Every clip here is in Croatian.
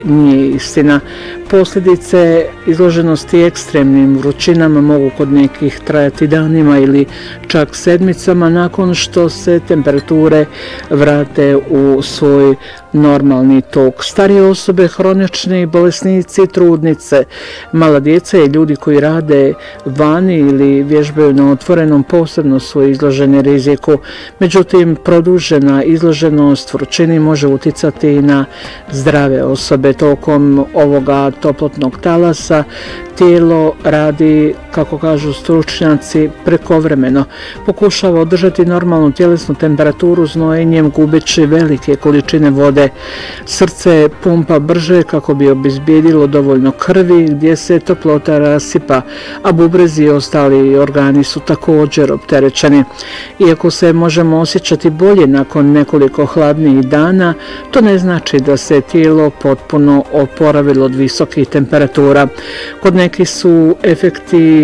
nije istina. Posljedice izloženosti ekstremnim vrućinama mogu kod nekih trajati danima ili čak sedmicama nakon što se temperature vrate u svoj normalni tok. Starije osobe, hronični bolesnici, trudnice, mala djeca i ljudi koji rade vani ili vježbaju na otvorenom posebno su izloženi riziku. Međutim, produžena izloženost vrućini može uticati i na zdrave osobe. Tokom ovoga toplotnog talasa tijelo radi, kako kažu stručnjaci, prekovremeno. Pokušava održati normalnu tjelesnu temperaturu znojenjem gubeći velike količine vode. Srce pumpa brže kako bi obezbijedilo dovoljno krvi gdje se toplota rasipa, a bubrezi i ostali organi su također opterećeni. Iako se možemo osjećati bolje nakon nekoliko hladnijih dana, to ne znači da se tijelo potpuno oporavilo od visokih temperatura. Kod neki su efekti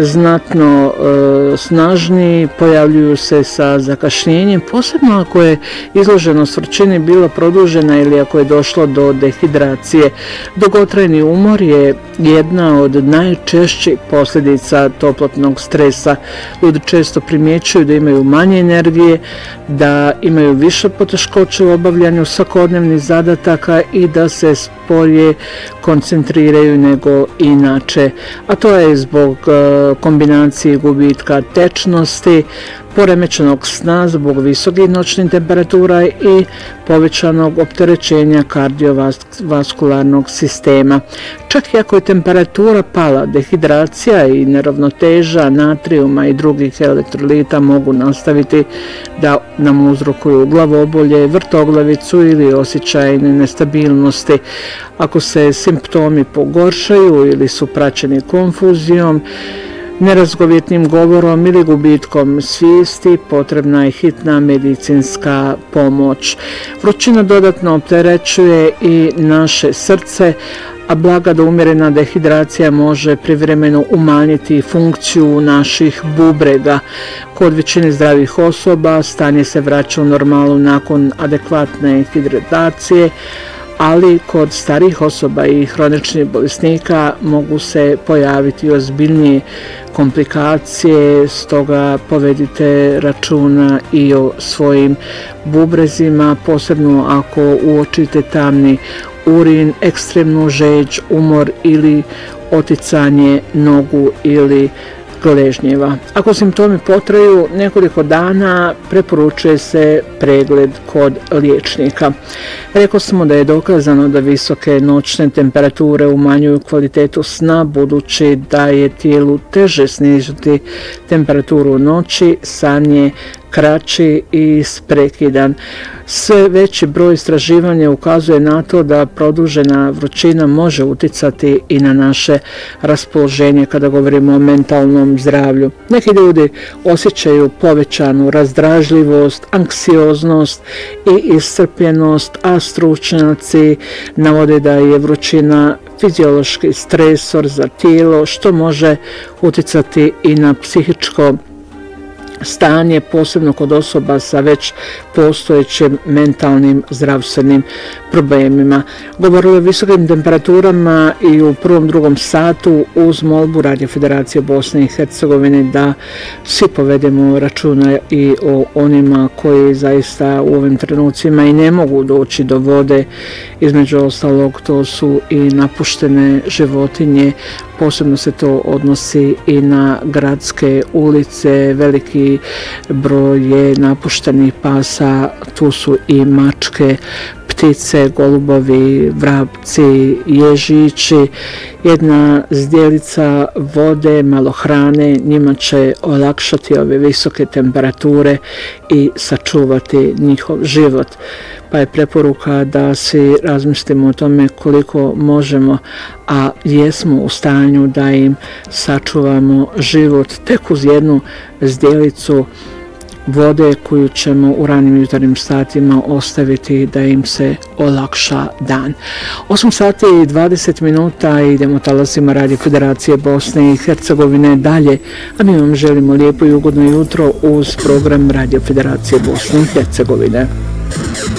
znatno snažniji, pojavljuju se sa zakašnjenjem, posebno ako je izloženost vrućini bila produžena ili ako je došlo do dehidracije. Dugotrajni umor je jedna od najčešćih posljedica toplotnog stresa. Ljudi često primjećuju da imaju manje energije, da imaju više poteškoća u obavljanju svakodnevnih zadataka i da se sporije koncentriraju nego inače, a to je zbog kombinacije gubitka tečnosti, poremećenog sna zbog visokih noćnih temperatura i povećanog opterećenja kardiovaskularnog sistema. Čak i ako je temperatura pala, dehidracija i neravnoteža natrijuma i drugih elektrolita mogu nastaviti da nam uzrokuju glavobolje, vrtoglavicu ili osjećajne nestabilnosti. Ako se simptomi pogoršaju ili su praćeni konfuzijom, nerazgovjetnim govorom ili gubitkom svijesti, potrebna je hitna medicinska pomoć. Vrućina dodatno opterećuje i naše srce, a blaga do umjerena dehidracija može privremeno umanjiti funkciju naših bubrega. Kod većine zdravih osoba stanje se vraća u normalu nakon adekvatne hidratacije, ali kod starijih osoba i hroničnih bolesnika mogu se pojaviti ozbiljnije komplikacije, stoga povedite računa i o svojim bubrezima, posebno ako uočite tamni urin, ekstremnu žeđ, umor ili oticanje nogu ili gležnjeva. Ako simptomi potraju nekoliko dana, preporučuje se pregled kod liječnika. Rekao smo da je dokazano da visoke noćne temperature umanjuju kvalitetu sna, budući da je tijelu teže sniziti temperaturu noći, san je kraći i sprekidan. Sve veći broj istraživanja ukazuje na to da produžena vrućina može uticati i na naše raspoloženje kada govorimo o mentalnom zdravlju. Neki ljudi osjećaju povećanu razdražljivost, anksioznost i iscrpljenost, a stručnjaci navode da je vrućina fiziološki stresor za tijelo, što može uticati i na psihičko stanje, posebno kod osoba sa već postojećim mentalnim zdravstvenim problemima. Govorilo o visokim temperaturama i u prvom, drugom satu uz molbu Radio Federacije Bosne i Hercegovine da svi povedemo računa i o onima koji zaista u ovim trenucima i ne mogu doći do vode. Između ostalog, to su i napuštene životinje, posebno se to odnosi i na gradske ulice, veliki broj je napuštenih pasa, tu su i mačke, ptice, golubovi, vrapci, ježići. Jedna zdjelica vode, malo hrane, njima će olakšati ove visoke temperature i sačuvati njihov život. Pa je preporuka da svi razmislimo o tome koliko možemo, a jesmo u stanju da im sačuvamo život tek uz jednu zdjelicu vode koju ćemo u ranim jutarnjim satima ostaviti da im se olakša dan. 8 sati i 20 minuta idemo talasima Radio Federacije Bosne i Hercegovine dalje, a mi vam želimo lijepo i ugodno jutro uz program Radio Federacije Bosne i Hercegovine.